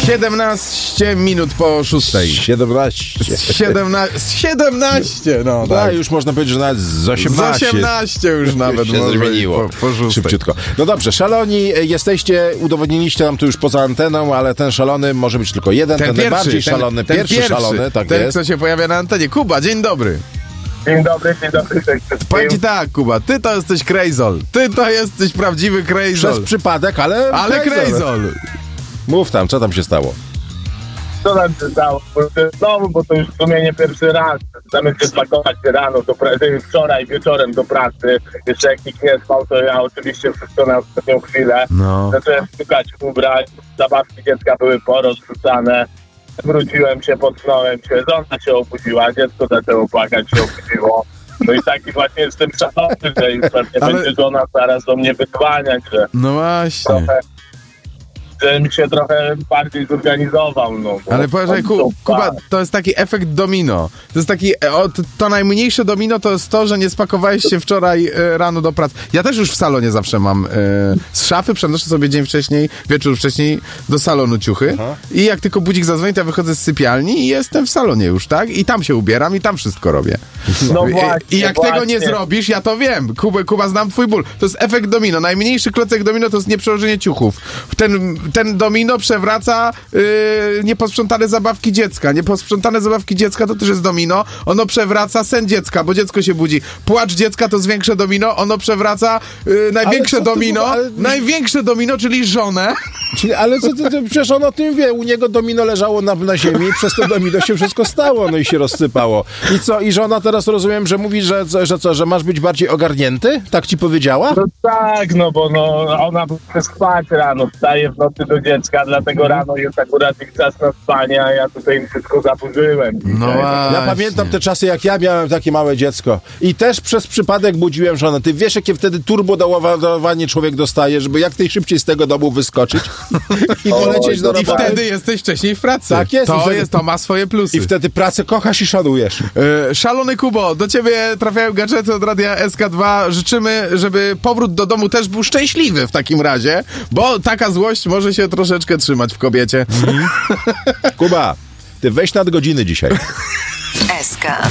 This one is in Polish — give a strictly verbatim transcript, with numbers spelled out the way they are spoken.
siedemnaście minut po szóstej. siedemnaście. siedemnaście, siedemnaście, no No, tak. już można powiedzieć, że nawet z Z osiemnaście. osiemnaście już nawet się może zmieniło. po, po szóstej. Szybciutko. No dobrze, szaloni jesteście, udowodniliście nam to już poza anteną, ale ten szalony może być tylko jeden, ten, ten pierwszy, najbardziej ten, szalony, ten pierwszy, pierwszy szalony, tak ten, jest. kto się pojawia na antenie. Kuba, dzień dobry. Dzień dobry, dzień dobry. Cześć wszystkim. Powiem ci tak, Kuba, ty to jesteś krejzol. Ty to jesteś prawdziwy Przez krejzol. przypadek, ale... Ale krejzol. krejzol. Mów tam, co tam się stało? Co nam się stało? Znowu, bo to już w sumie nie pierwszy raz. Zamiast się spakować rano, do pracy, wczoraj wieczorem do pracy. Jeszcze jak nikt nie spał, to ja oczywiście wszystko na ostatnią chwilę. No. Zacząłem szukać ubrań, zabawki dziecka były porozrzucane. Wróciłem się, potknąłem się, żona się obudziła, dziecko zaczęło płakać, się obudziło. No i taki właśnie jestem szalony, że już pewnie Ale- będzie żona zaraz do mnie wydzwaniać, że No właśnie. trochę, żebym się trochę bardziej zorganizował. No, bo Ale powiedzaj, Ku, Kuba, to jest taki efekt domino. To jest taki, e, o, to, to najmniejsze domino to jest to, że nie spakowałeś się wczoraj e, rano do pracy. Ja też już w salonie zawsze mam e, z szafy, przenoszę sobie dzień wcześniej, wieczór wcześniej do salonu ciuchy. Aha. I jak tylko budzik zadzwoni, to ja wychodzę z sypialni i jestem w salonie już, tak? I tam się ubieram i tam wszystko robię. No I, właśnie, I jak właśnie. tego nie zrobisz, ja to wiem. Kuba, Kuba, znam twój ból. To jest efekt domino. Najmniejszy klocek domino to jest nieprzełożenie ciuchów. Ten, ten domino przewraca yy, nieposprzątane zabawki dziecka. Nieposprzątane zabawki dziecka to też jest domino. Ono przewraca sen dziecka, bo dziecko się budzi. Płacz dziecka to jest większe domino. Ono przewraca yy, największe co ty domino. mówisz? Ale- Największe domino, czyli żonę. Czyli, ale co ty, ty, przecież on o tym wie, u niego domino leżało na, na ziemi i przez to domino się wszystko stało, no i się rozsypało. I co, i żona teraz rozumiem, że mówi, że, że co, że masz być bardziej ogarnięty? Tak ci powiedziała? No tak, no bo no, ona chce spać rano, wstaje w nocy do dziecka, dlatego rano jest akurat ich czas na spanie, a ja tutaj im wszystko zaburzyłem. No dzisiaj. właśnie. Ja pamiętam te czasy, jak ja miałem takie małe dziecko i też przez przypadek budziłem żonę. Ty wiesz, jakie wtedy turbo doładowanie człowiek dostaje, żeby jak najszybciej z tego domu wyskoczyć i polecieć do Oj, I roboty. wtedy jesteś wcześniej w pracy. Tak jest. I To wtedy- jest, to ma swoje plusy. I wtedy pracę kochasz i szanujesz. E, Szalony Kubo, do ciebie trafiają gadżety od Radia S K dwa. Życzymy, żeby powrót do domu też był szczęśliwy w takim razie, bo taka złość może się troszeczkę trzymać w kobiecie. Kuba, ty weź nadgodziny dzisiaj.